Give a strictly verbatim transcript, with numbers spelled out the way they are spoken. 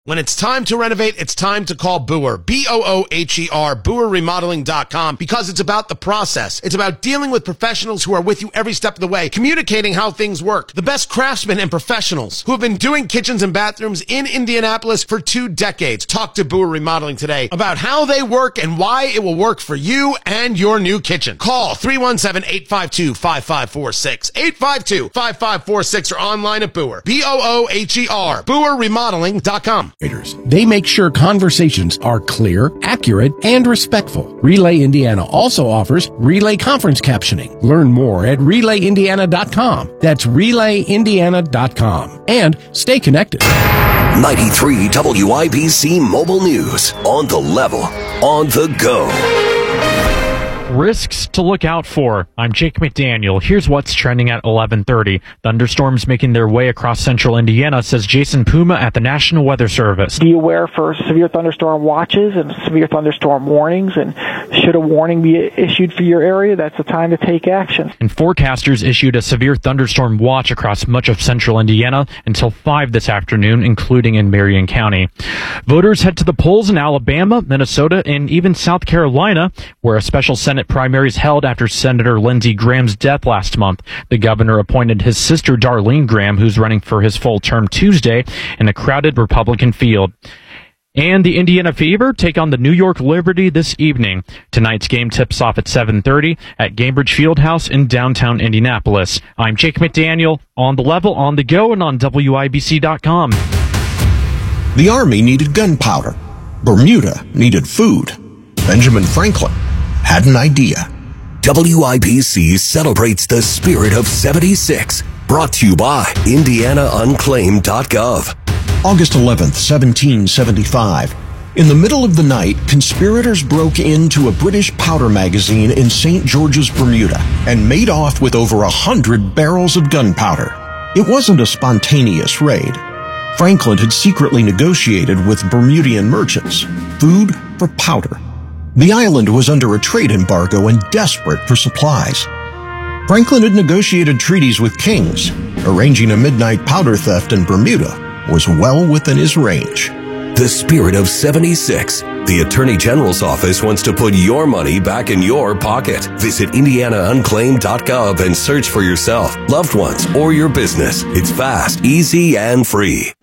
When it's time to renovate, it's time to call Boer, B O O H E R, Boer Remodeling dot com, because it's about the process. It's about dealing with professionals who are with you every step of the way, communicating how things work. The best craftsmen and professionals who have been doing kitchens and bathrooms in Indianapolis for two decades. Talk to Boer Remodeling today about how they work and why it will work for you and your new kitchen. Call three one seven, eight five two, five five four six, eight five two, five five four six, or online at Boer, B O O H E R, Boer Remodeling dot com. They make sure conversations are clear, accurate, and respectful. Relay Indiana also offers Relay conference captioning. Learn more at relay indiana dot com. That's relay indiana dot com. And stay connected. ninety-three W I B C Mobile News. On the level, on the go. Risks to look out for. I'm Jake McDaniel. Here's what's trending at eleven thirty. Thunderstorms making their way across central Indiana, says Jason Puma at the National Weather Service. Be aware for severe thunderstorm watches and severe thunderstorm warnings, and should a warning be issued for your area, that's the time to take action. And forecasters issued a severe thunderstorm watch across much of central Indiana until five this afternoon, including in Marion County. Voters head to the polls in Alabama, Minnesota, and even South Carolina, where a special Senate primaries held after Senator Lindsey Graham's death last month. The governor appointed his sister Darlene Graham, who's running for his full term Tuesday, in a crowded Republican field. And the Indiana Fever take on the New York Liberty this evening. Tonight's game tips off at seven thirty at Gainbridge Fieldhouse in downtown Indianapolis. I'm Jake McDaniel, on the level, on the go, and on W I B C dot com. The Army needed gunpowder. Bermuda needed food. Benjamin Franklin had an idea. W I B C celebrates the spirit of seventy-six. Brought to you by indiana unclaimed dot gov. August eleventh, seventeen seventy-five. In the middle of the night, conspirators broke into a British powder magazine in Saint George's, Bermuda, and made off with over a hundred barrels of gunpowder. It wasn't a spontaneous raid. Franklin had secretly negotiated with Bermudian merchants food for powder. The island was under a trade embargo and desperate for supplies. Franklin had negotiated treaties with kings. Arranging a midnight powder theft in Bermuda was well within his range. The spirit of seventy-six. The Attorney General's office wants to put your money back in your pocket. Visit indiana unclaimed dot gov and search for yourself, loved ones, or your business. It's fast, easy, and free.